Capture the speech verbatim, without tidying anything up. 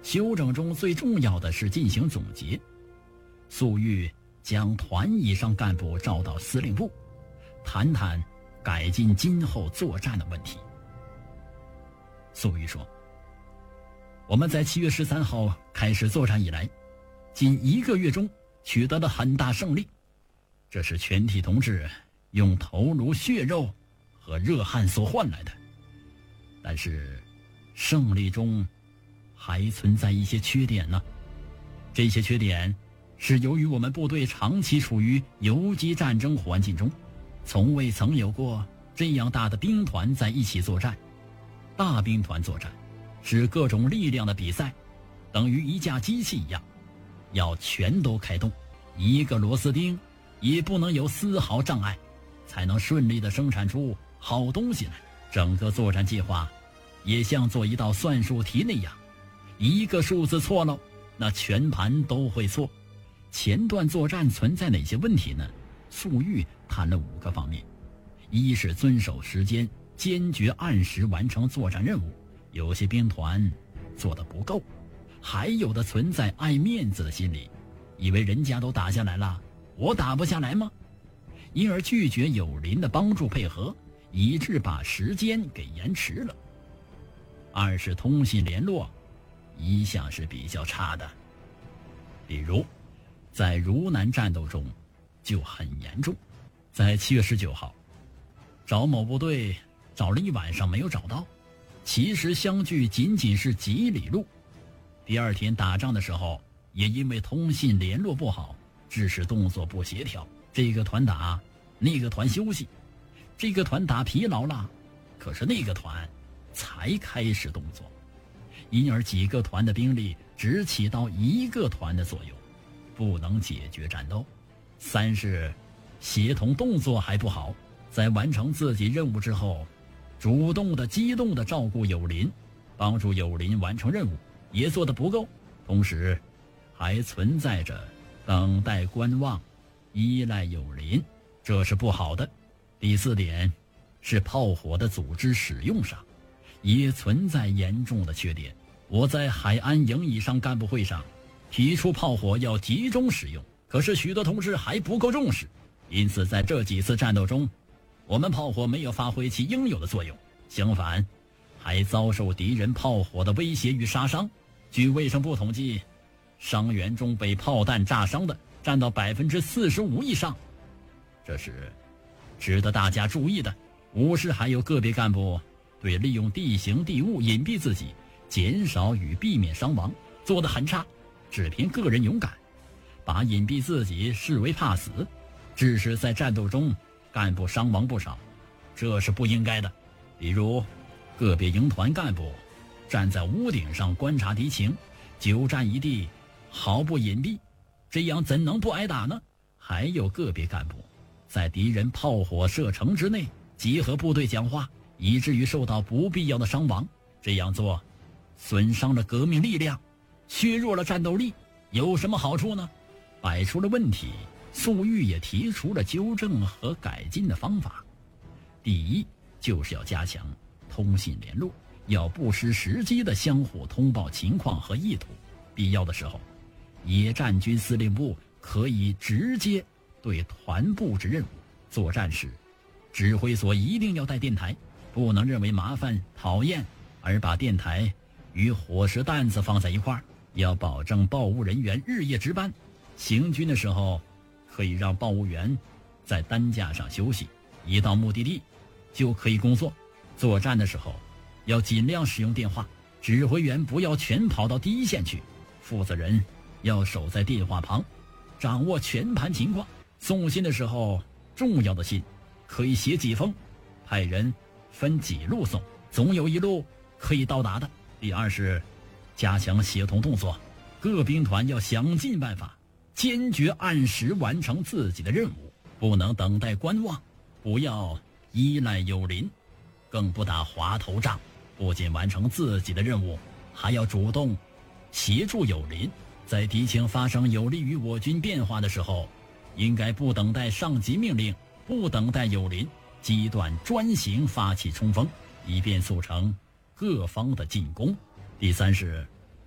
休整中最重要的是进行总结。粟裕将团以上干部召到司令部，谈谈改进今后作战的问题。粟裕说，我们在七月十三号开始作战以来，仅一个月中取得了很大胜利，这是全体同志用头颅血肉和热汗所换来的。但是胜利中还存在一些缺点呢，这些缺点是由于我们部队长期处于游击战争环境中，从未曾有过这样大的兵团在一起作战。大兵团作战是各种力量的比赛，等于一架机器一样，要全都开动，一个螺丝钉也不能有丝毫障碍，才能顺利地生产出好东西来。整个作战计划也像做一道算术题那样，一个数字错了，那全盘都会错。前段作战存在哪些问题呢？粟裕谈了五个方面。一是遵守时间，坚决按时完成作战任务，有些兵团做得不够，还有的存在爱面子的心理，以为人家都打下来了，我打不下来吗？因而拒绝友邻的帮助配合，以致把时间给延迟了。二是通信联络一向是比较差的，比如在汝南战斗中就很严重。在七月十九号找某部队找了一晚上没有找到，其实相距仅仅是几里路。第二天打仗的时候也因为通信联络不好，致使动作不协调，这个团打那个团休息，这个团打疲劳了，可是那个团才开始动作，因而几个团的兵力只起到一个团的作用，不能解决战斗。三是协同动作还不好，在完成自己任务之后，主动的机动的照顾友邻，帮助友邻完成任务也做得不够，同时还存在着等待观望，依赖友邻，这是不好的。第四点是炮火的组织使用上也存在严重的缺点。我在海安营以上干部会上提出炮火要集中使用，可是许多同志还不够重视，因此在这几次战斗中，我们炮火没有发挥其应有的作用，相反还遭受敌人炮火的威胁与杀伤。据卫生部统计，伤员中被炮弹炸伤的占到百分之四十五以上，这是值得大家注意的。五是还有个别干部对利用地形地物隐蔽自己，减少与避免伤亡做得很差，只凭个人勇敢，把隐蔽自己视为怕死，致使在战斗中干部伤亡不少，这是不应该的。比如个别营团干部站在屋顶上观察敌情，久战一地，毫不隐蔽，这样怎能不挨打呢？还有个别干部在敌人炮火射程之内集合部队讲话，以至于受到不必要的伤亡，这样做损伤了革命力量，削弱了战斗力，有什么好处呢？摆出了问题，粟裕也提出了纠正和改进的方法。第一，就是要加强通信联络，要不失时机地相互通报情况和意图，必要的时候野战军司令部可以直接对团布置任务。作战时指挥所一定要带电台，不能认为麻烦讨厌而把电台与伙食担子放在一块儿，要保证报务人员日夜值班。行军的时候可以让报务员在担架上休息，一到目的地就可以工作。作战的时候要尽量使用电话，指挥员不要全跑到第一线去，负责人要守在电话旁，掌握全盘情况。送信的时候，重要的信可以写几封，派人分几路送，总有一路可以到达的。第二是加强协同动作，各兵团要想尽办法坚决按时完成自己的任务，不能等待观望，不要依赖友邻，更不打滑头仗。不仅完成自己的任务，还要主动协助友邻。在敌情发生有利于我军变化的时候，应该不等待上级命令，不等待友邻，机断专行发起冲锋，以便促成各方的进攻。第三是